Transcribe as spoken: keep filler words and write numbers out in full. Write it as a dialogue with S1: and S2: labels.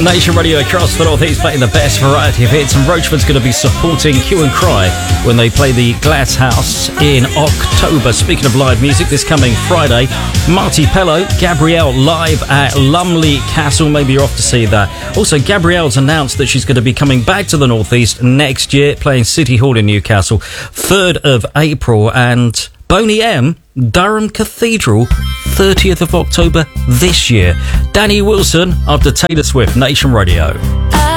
S1: Nation Radio across the North East playing the best variety of hits, and Roachman's going to be supporting Hue and Cry when they play the Glass House in October. Speaking of live music, this coming Friday, Marty Pello, Gabrielle live at Lumley Castle. Maybe you're off to see that. Also, Gabrielle's announced that she's going to be coming back to the North East next year, playing City Hall in Newcastle, third of April, and Boney M, Durham Cathedral, thirtieth of October this year. Danny Wilson after Taylor Swift, Nation Radio.